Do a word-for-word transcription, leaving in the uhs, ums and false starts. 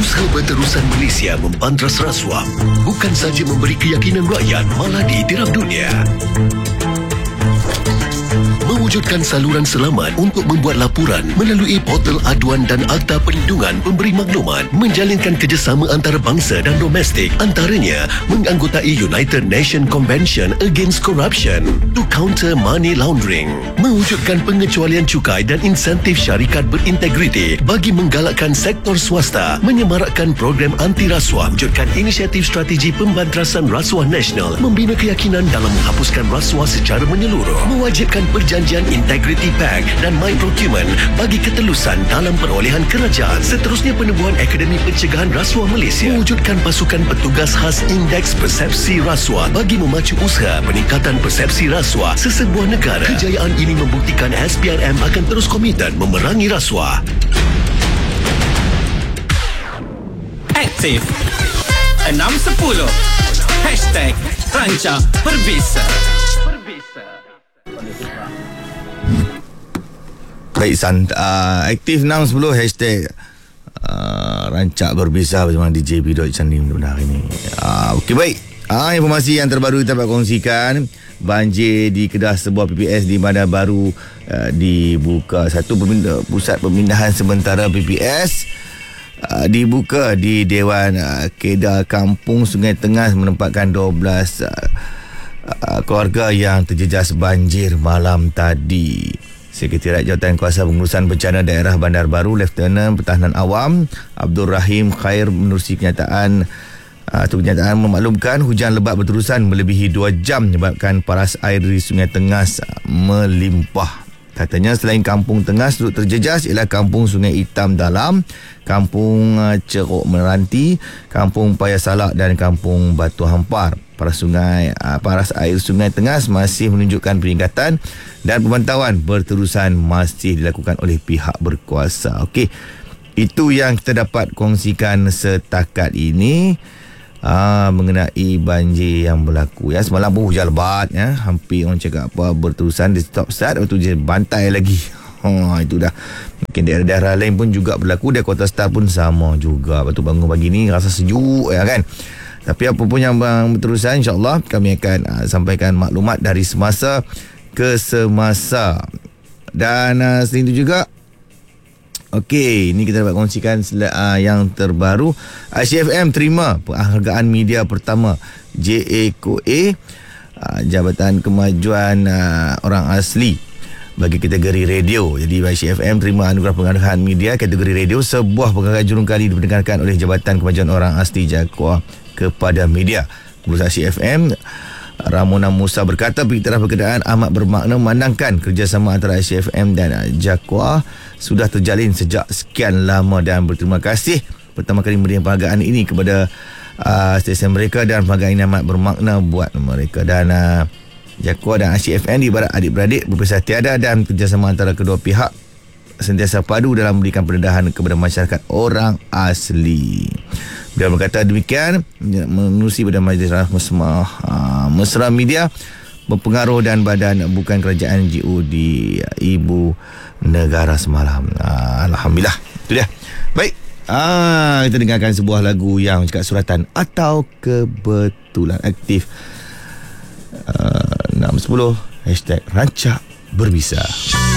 Usaha Berterusan Malaysia membantras rasuah bukan sahaja memberi keyakinan rakyat, malah diterap dunia. Mewujudkan saluran selamat untuk membuat laporan melalui portal aduan dan Akta Perlindungan Pemberi Maklumat, menjalinkan kerjasama antarabangsa dan domestik, antaranya menganggotai United Nations Convention Against Corruption to counter money laundering, mewujudkan pengecualian cukai dan insentif syarikat berintegriti bagi menggalakkan sektor swasta, menyemarakkan program anti rasuah, wujudkan inisiatif strategi pembantrasan rasuah nasional, membina keyakinan dalam menghapuskan rasuah secara menyeluruh, mewajibkan perjanjian Integrity Pact dan My Procurement bagi ketelusan dalam perolehan kerajaan. Seterusnya, penubuhan Akademi Pencegahan Rasuah Malaysia, mewujudkan pasukan petugas khas Indeks Persepsi Rasuah bagi memacu usaha peningkatan persepsi rasuah sesebuah negara. Kejayaan ini membuktikan S P R M akan terus komited memerangi rasuah. Aktif enam sepuluh Hashtag Ranca Berbisa. Baik, sant- uh, aktif enam sepuluh hashtag uh, Rancak Berbisa bersama D J B. Chandi benar ini. Uh, Okey, baik. Uh, informasi yang terbaru kita dapat kongsikan. Banjir di Kedah, sebuah P P S di Bandar Baru uh, dibuka. Satu pemindah, pusat pemindahan sementara P P S uh, dibuka di Dewan uh, Kedah Kampung Sungai Tengah, menempatkan dua belas uh, uh, keluarga yang terjejas banjir malam tadi. Sekretariat Jawatan Kuasa Pengurusan Bencana Daerah Bandar Baru, Lieutenant Pertahanan Awam Abdul Rahim Khair menerusi kenyataan atau uh, kenyataan memaklumkan hujan lebat berterusan melebihi dua jam menyebabkan paras air di Sungai Tengah melimpah. Katanya selain Kampung Tengah, sudut terjejas ialah Kampung Sungai Hitam Dalam, Kampung uh, Ceruk Meranti, Kampung Paya Salak dan Kampung Batu Hampar. Paras sungai uh, paras air Sungai Tengah masih menunjukkan peningkatan dan pemantauan berterusan masih dilakukan oleh pihak berkuasa. Okey, itu yang kita dapat kongsikan setakat ini uh, mengenai banjir yang berlaku. Ya, semalam pun hujan lebat, ya, hampir orang cakap apa berterusan di stop start, lepas tu je bantai lagi. Ha, itu dah. Mungkin daerah-daerah lain pun juga berlaku. Di Kota Star pun sama juga. Lepas tu bangun pagi ni rasa sejuk, ya kan. Tapi apa pun yang berterusan, insyaAllah kami akan uh, sampaikan maklumat dari semasa ke semasa. Dan uh, selain itu juga, okey, ini kita dapat kongsikan uh, yang terbaru. I C F M terima penghargaan media pertama J A K A, uh, Jabatan Kemajuan uh, Orang Asli bagi kategori radio. Jadi I C F M terima anugerah penghargaan media kategori radio, sebuah penghargaan jurung kali diperdengarkan oleh Jabatan Kemajuan Orang Asli J A K A kepada media. Pengurus I C F M Ramona Musa berkata, beriktiraf berkenaan amat bermakna, memandangkan kerjasama antara I C F M dan J A K A sudah terjalin sejak sekian lama, dan berterima kasih pertama kali memberi penghargaan ini kepada uh, stesen mereka, dan penghargaan ini amat bermakna buat mereka. Dan uh, J A K A dan I C F M ibarat adik-beradik, berpisah tiada, dan kerjasama antara kedua pihak sentiasa padu dalam memberikan pendedahan kepada masyarakat orang asli. Dia berkata demikian menerusi pada Majlis Mesra, uh, Mesra Media Berpengaruh dan Badan Bukan Kerajaan G O di Ibu Negara semalam. Uh, Alhamdulillah. Itu dia. Baik. Ah, kita dengarkan sebuah lagu yang cakap suratan atau kebetulan. Aktif uh, enam sepuluh Hashtag Rancak Berbisa.